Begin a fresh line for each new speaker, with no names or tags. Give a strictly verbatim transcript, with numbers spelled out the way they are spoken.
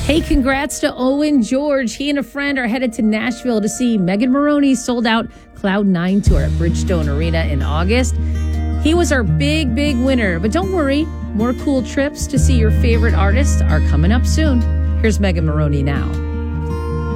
Hey, congrats to Owen George. He and a friend are headed to Nashville to see Megan Moroney's sold-out Cloud nine tour at Bridgestone Arena in August. He was our big, big winner. But don't worry, more cool trips to see your favorite artists are coming up soon. Here's Megan Moroney now.